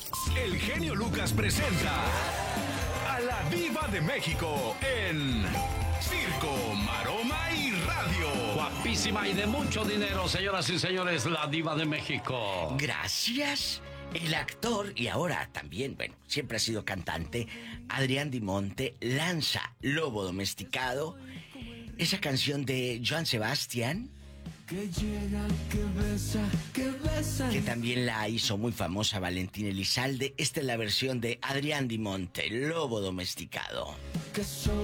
El genio Lucas presenta a la Diva de México en Circo, Maroma y Radio. Guapísima y de mucho dinero, señoras y señores, la Diva de México. Gracias. El actor y ahora también, bueno, siempre ha sido cantante, Adrián Dimonte, lanza Lobo Domesticado, esa canción de Joan Sebastián, Que llega, que besa, que besa. que también la hizo muy famosa Valentín Elizalde. Esta es la versión de Adrián Dimonte, Lobo Domesticado. Que